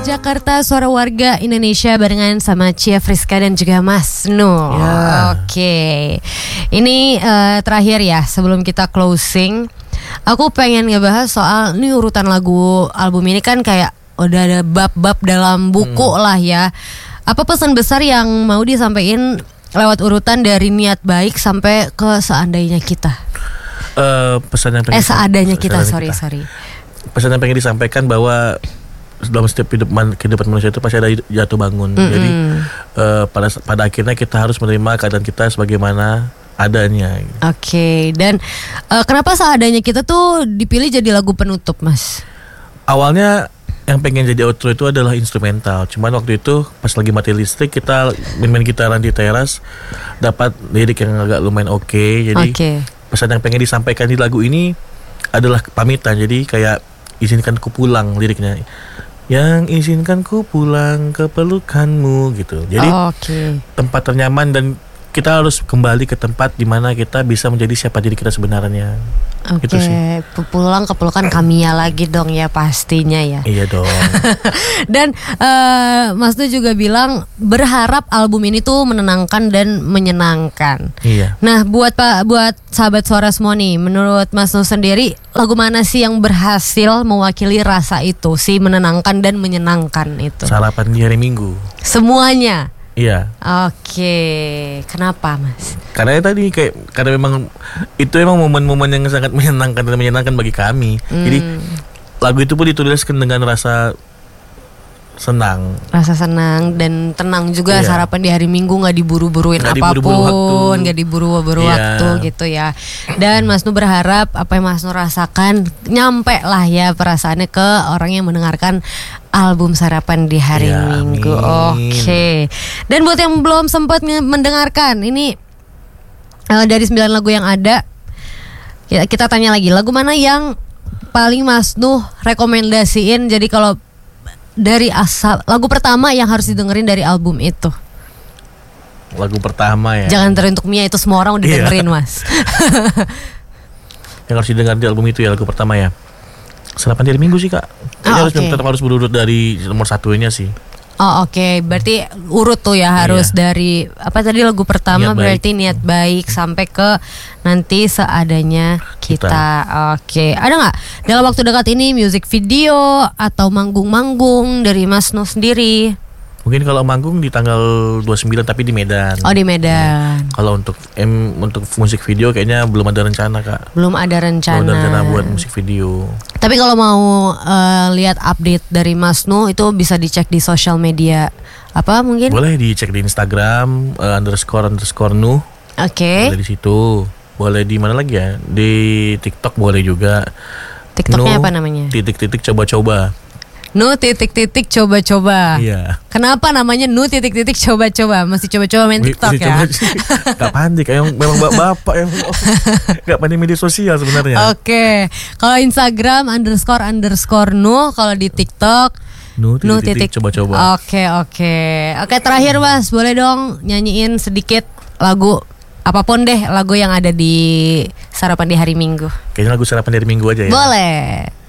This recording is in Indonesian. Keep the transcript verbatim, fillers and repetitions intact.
Jakarta, Suara Warga Indonesia barengan sama Cia Friska dan juga Mas Nu. Ya. Oke, ini uh, terakhir ya sebelum kita closing. Aku pengen ngebahas soal ini urutan lagu album ini kan kayak udah ada bab-bab dalam buku hmm. lah ya. Apa pesan besar yang mau disampaikan lewat urutan dari niat baik sampai ke seandainya kita? Uh, pesan yang pengen eh seadanya kita, sorry kita. sorry. Pesan yang pengen disampaikan bahwa dalam setiap hidup man, kehidupan manusia itu pasti ada jatuh bangun. Mm-hmm. Jadi uh, pada pada akhirnya kita harus menerima keadaan kita sebagaimana adanya. Oke, okay. Dan uh, kenapa seadanya kita tuh dipilih jadi lagu penutup, Mas? Awalnya yang pengen jadi outro itu adalah instrumental. Cuman waktu itu pas lagi mati listrik kita main-main gitaran di teras, dapat lirik yang agak lumayan oke. Okay. Jadi okay. pesan yang pengen disampaikan di lagu ini adalah pamitan. Jadi kayak izinkan ku pulang liriknya. Yang izinkan ku pulang ke pelukanmu gitu. Jadi oh, okay. tempat ternyaman dan kita harus kembali ke tempat di mana kita bisa menjadi siapa diri kita sebenarnya. Oke, gitu okay. Pulang ke pelukan Kamiya lagi dong ya pastinya ya. Iya dong. Dan uh, Mas tuh juga bilang berharap album ini tuh menenangkan dan menyenangkan. Iya. Nah, buat Pak, buat sahabat suara semua nih, menurut Mas Nuh sendiri, lagu mana sih yang berhasil mewakili rasa itu, si menenangkan dan menyenangkan itu? Sarapan di hari Minggu. Semuanya. Iya. Oke, kenapa Mas? Karena tadi kayak karena memang itu memang momen-momen yang sangat menyenangkan dan menyenangkan bagi kami. Hmm. Jadi lagu itu pun dituliskan dengan rasa senang, rasa senang dan tenang juga. Iya. Sarapan di hari Minggu nggak diburu-buruin gak apapun, nggak diburu-buru iya. waktu gitu ya. Dan Mas Nu berharap apa yang Mas Nu rasakan nyampe lah ya perasaannya ke orang yang mendengarkan album Sarapan di Hari ya, Minggu. Oke. Okay. Dan buat yang belum sempat mendengarkan ini uh, dari sembilan lagu yang ada, kita, kita tanya lagi lagu mana yang paling Mas Nu rekomendasiin. Jadi kalau dari asal lagu pertama yang harus didengerin dari album itu. Lagu pertama ya. Jangan teruntuk Mia, itu semua orang udah iya. dengerin Mas. Yang harus didengar di album itu ya lagu pertama ya. Sarapan di Hari Minggu sih Kak. Kayaknya oh, harus okay. tetap harus berurut dari nomor satunya sih. Oh oke, okay. Berarti urut tuh ya harus iya. Dari apa tadi lagu pertama niat berarti baik. Niat baik sampai ke nanti seadanya kita, kita. Oke, okay. Ada nggak dalam waktu dekat ini music video atau manggung-manggung dari Mas Nu sendiri? Mungkin kalau manggung di tanggal dua puluh sembilan tapi di Medan. Oh di Medan. Ya. Kalau untuk em untuk musik video kayaknya belum ada rencana Kak. Belum ada rencana. Belum ada rencana buat musik video. Tapi kalau mau uh, lihat update dari Mas Nu itu bisa dicek di sosial media apa mungkin? Boleh dicek di Instagram uh, underscore underscore Nu. Oke. Okay. Boleh di situ. Boleh di mana lagi ya? Di TikTok boleh juga. TikToknya apa namanya? Titik-titik coba-coba. Nu titik-titik coba-coba. Iya. Kenapa namanya Nu titik-titik coba-coba? Masih coba-coba main TikTok ya? Gak pandai, kayak memang bapak yang gak pandai media sosial sebenarnya. Oke, okay. Kalau Instagram underscore underscore Nu, kalau di TikTok Nu titik-titik coba-coba. Oke oke oke. Terakhir Mas, boleh dong nyanyiin sedikit lagu apapun deh, lagu yang ada di Sarapan di Hari Minggu. Kayaknya lagu Sarapan di Hari Minggu aja ya. Boleh.